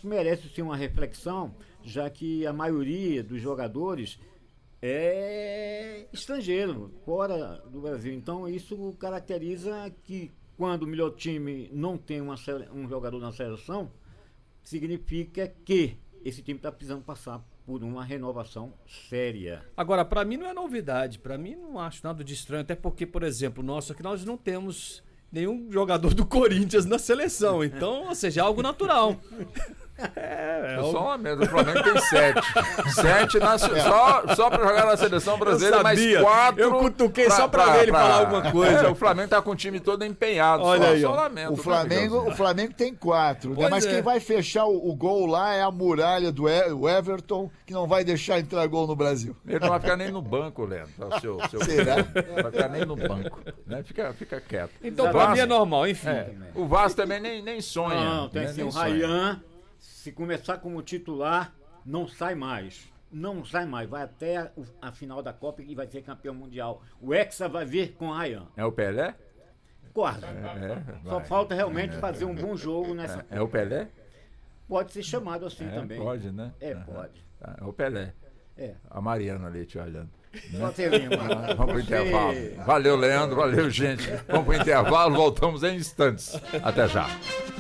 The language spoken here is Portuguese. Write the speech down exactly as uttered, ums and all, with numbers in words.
acho que merece sim uma reflexão, já que a maioria dos jogadores é estrangeiro, fora do Brasil. Então isso caracteriza que quando o melhor time não tem uma, um jogador na seleção, significa que esse time está precisando passar por uma renovação séria. Agora, para mim não é novidade, para mim não acho nada de estranho, até porque, por exemplo, nosso aqui nós não temos nenhum jogador do Corinthians na seleção, então, ou seja, é algo natural. É, é o... Só uma mesmo, o Flamengo tem sete. Sete na, só, só pra jogar na seleção brasileira, mais quatro. Eu cutuquei pra, só pra, pra ver ele pra... falar alguma coisa. É, o Flamengo tá com o time todo empenhado. Olha só, aí, só lamento. O Flamengo, o Flamengo tem quatro, né? Mas é. quem vai fechar o, o gol lá é a muralha do e, o Everton, que não vai deixar entrar gol no Brasil. Ele não vai ficar nem no banco, Leandro. Seu, seu Será? Não vai ficar nem no banco. Né? Fica, fica quieto. Então, o pra Vasco, mim é normal, enfim. É, o Vasco também nem, nem sonha. Não, tem né? sim, o Rayan. Se começar como titular, não sai mais. Não sai mais. Vai até a, a final da Copa e vai ser campeão mundial. O Hexa vai vir com o Rayan. É o Pelé? Quase. É, é, Só falta realmente é, fazer um bom jogo nessa é, é o Pelé? Pode ser chamado assim é, também. Pode, né? É, uhum. pode. É o Pelé. É. A Mariana ali te olhando. Né? Você lembra. Vamos pro intervalo. Valeu, Leandro. Valeu, gente. Vamos pro intervalo. Voltamos em instantes. Até já.